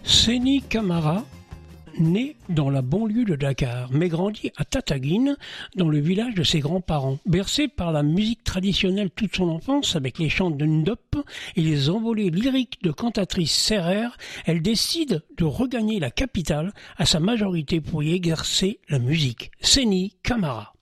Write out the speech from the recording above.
Séni Camara naît dans la banlieue de Dakar, mais grandit à Tataguine, dans le village de ses grands-parents. Bercée par la musique traditionnelle toute son enfance, avec les chants de Ndop et les envolées lyriques de cantatrice Serrère, elle décide de regagner la capitale à sa majorité pour y exercer la musique. Séni Camara.